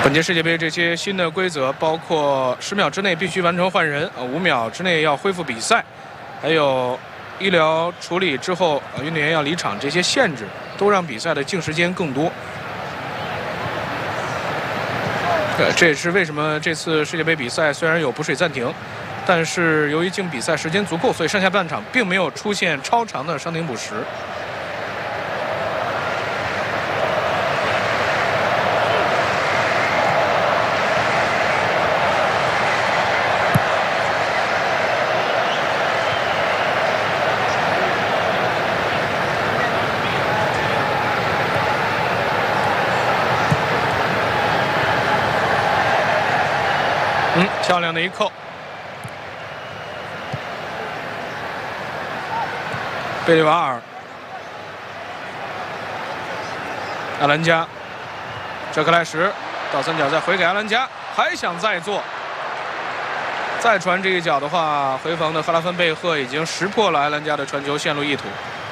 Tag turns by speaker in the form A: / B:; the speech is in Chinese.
A: 本届世界杯这些新的规则，包括10秒之内必须完成换人，5秒之内要恢复比赛，还有医疗处理之后运动员要离场，这些限制都让比赛的净时间更多。这也是为什么这次世界杯比赛虽然有补水暂停，但是由于净比赛时间足够，所以上下半场并没有出现超长的伤停补时。漂亮的一扣，贝利瓦尔、阿兰加、哲克莱什倒三角再回给阿兰加，还想再做，再传这一脚的话，回防的赫拉芬贝赫已经识破了阿兰加的传球线路意图。